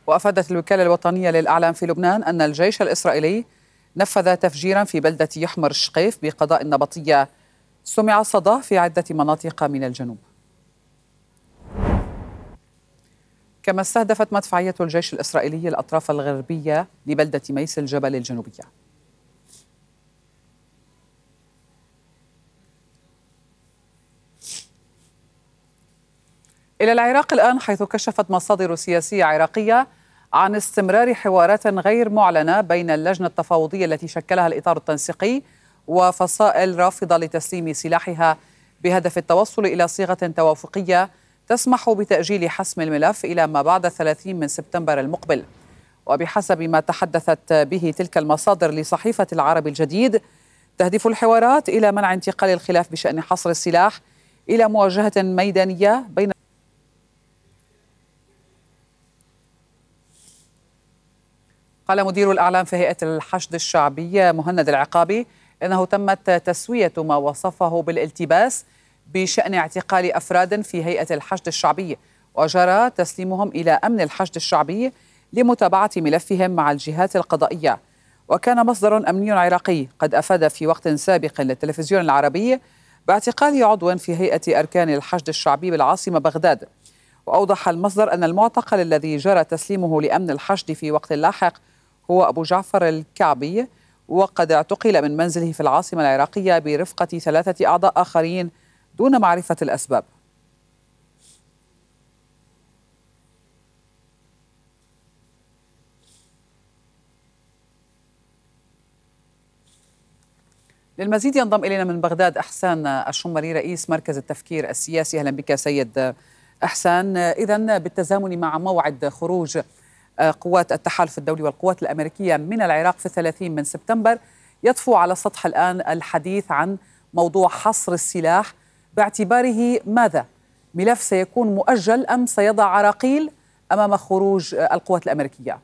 وأفادت الوكالة الوطنية للإعلام في لبنان أن الجيش الإسرائيلي نفذ تفجيرا في بلدة يحمر الشقيف بقضاء النبطية سمع صداه في عدة مناطق من الجنوب. كما استهدفت مدفعية الجيش الإسرائيلي الأطراف الغربية لبلدة ميس الجبل الجنوبية. إلى العراق الآن، حيث كشفت مصادر سياسية عراقية عن استمرار حوارات غير معلنة بين اللجنة التفاوضية التي شكلها الإطار التنسيقي وفصائل رافضة لتسليم سلاحها بهدف التوصل إلى صيغة توافقية تسمح بتأجيل حسم الملف إلى ما بعد 30 من سبتمبر المقبل. وبحسب ما تحدثت به تلك المصادر لصحيفة العرب الجديد، تهدف الحوارات إلى منع انتقال الخلاف بشأن حصر السلاح إلى مواجهة ميدانية بين. قال مدير الأعلام في هيئة الحشد الشعبي مهند العقابي إنه تمت تسوية ما وصفه بالالتباس بشأن اعتقال أفراد في هيئة الحشد الشعبي، وجرى تسليمهم إلى أمن الحشد الشعبي لمتابعة ملفهم مع الجهات القضائية. وكان مصدر أمني عراقي قد أفاد في وقت سابق للتلفزيون العربي باعتقال عضو في هيئة أركان الحشد الشعبي بالعاصمة بغداد. وأوضح المصدر أن المعتقل الذي جرى تسليمه لأمن الحشد في وقت لاحق هو أبو جعفر الكعبي، وقد اعتقل من منزله في العاصمة العراقية برفقة 3 أعضاء آخرين دون معرفة الأسباب. للمزيد ينضم إلينا من بغداد إحسان الشمري رئيس مركز التفكير السياسي. أهلا بك سيد إحسان. إذن بالتزامن مع موعد خروج قوات التحالف الدولي والقوات الأمريكية من العراق في 30 من سبتمبر، يطفو على السطح الآن الحديث عن موضوع حصر السلاح باعتباره ماذا؟ ملف سيكون مؤجل أم سيضع عراقيل أمام خروج القوات الأمريكية؟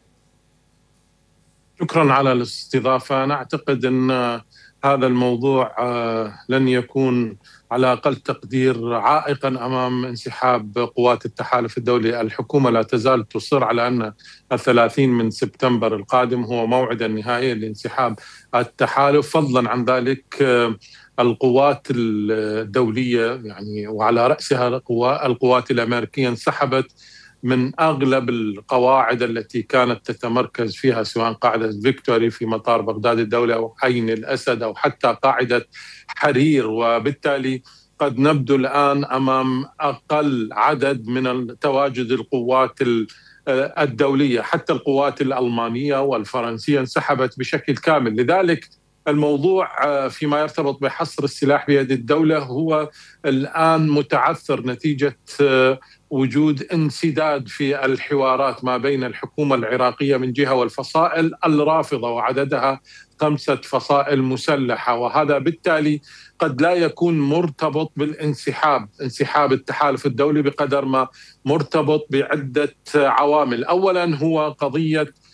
شكرا على الاستضافة. أنا أعتقد أن هذا الموضوع لن يكون على أقل تقدير عائقا أمام انسحاب قوات التحالف الدولي. الحكومة لا تزال تصر على أن 30 من سبتمبر القادم هو موعد النهائي لانسحاب التحالف. فضلا عن ذلك القوات الدولية يعني وعلى رأسها القوات الأمريكية انسحبت من أغلب القواعد التي كانت تتمركز فيها، سواء قاعدة فيكتوري في مطار بغداد الدولي أو عين الأسد أو حتى قاعدة حرير. وبالتالي قد نبدو الآن أمام أقل عدد من تواجد القوات الدولية. حتى القوات الألمانية والفرنسية انسحبت بشكل كامل. لذلك الموضوع فيما يرتبط بحصر السلاح بيد الدولة هو الآن متعثر نتيجة وجود انسداد في الحوارات ما بين الحكومة العراقية من جهة والفصائل الرافضة، وعددها 5 فصائل مسلحة. وهذا بالتالي قد لا يكون مرتبط انسحاب التحالف الدولي بقدر ما مرتبط بعدة عوامل. أولا هو قضية